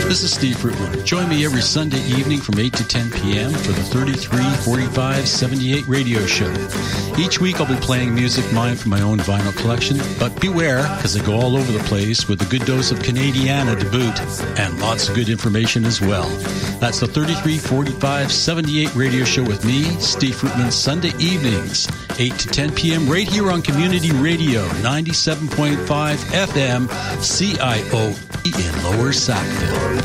This is Steve Fruitland. Join me every Sunday evening from 8 to 10 p.m. for the 334578 radio show. Each week I'll be playing music mine from my own vinyl collection, but beware, because I go all over the place with a good dose of Canadiana to boot, and lots of good information as well. That's the 334578 radio show with me, Steve Fruitland, Sunday evenings, 8 to 10 p.m. right here on Community Radio, 97.5 FM, CIOE in Lower Sackville.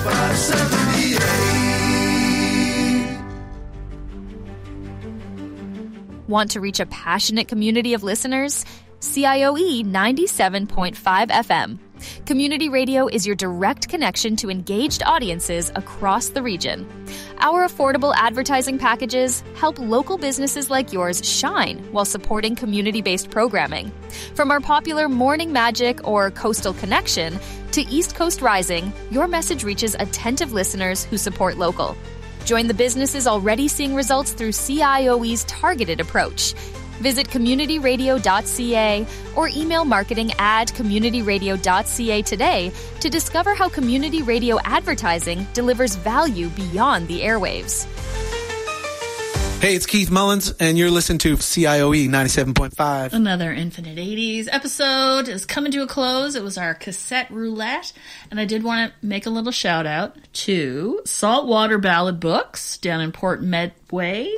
Want to reach a passionate community of listeners? CIOE 97.5 FM. Community radio is your direct connection to engaged audiences across the region. Our affordable advertising packages help local businesses like yours shine while supporting community-based programming. From our popular Morning Magic or Coastal Connection to East Coast Rising, your message reaches attentive listeners who support local. Join the businesses already seeing results through CIOE's targeted approach. Visit communityradio.ca or email marketing@communityradio.ca today to discover how community radio advertising delivers value beyond the airwaves. Hey, it's Keith Mullins, and you're listening to CIOE 97.5. Another Infinite 80s episode is coming to a close. It was our cassette roulette, and I did want to make a little shout out to Saltwater Ballad Books down in Port Medway,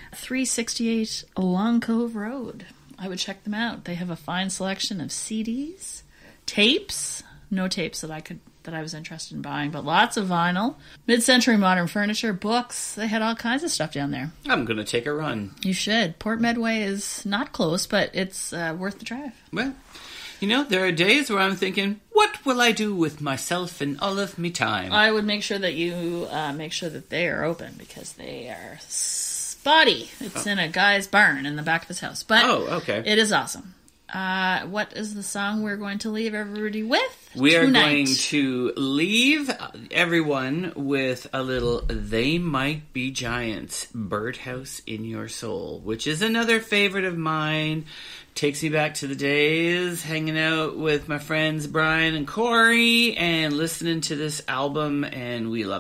368 Long Cove Road. I would check them out. They have a fine selection of CDs, tapes, no tapes that I was interested in buying, but lots of vinyl, mid-century modern furniture, books. They had all kinds of stuff down there. I'm going to take a run. You should. Port Medway is not close, but it's worth the drive. Well, you know, there are days where I'm thinking, what will I do with myself and all of me time? I would make sure that you make sure that they are open, because they are spotty. It's in a guy's barn in the back of his house. But okay. It is awesome. What is the song we're going to leave everybody with? We are going to leave everyone with a little They Might Be Giants, Birdhouse in Your Soul, which is another favorite of mine. Takes me back to the days hanging out with my friends Brian and Corey and listening to this album, and we love it.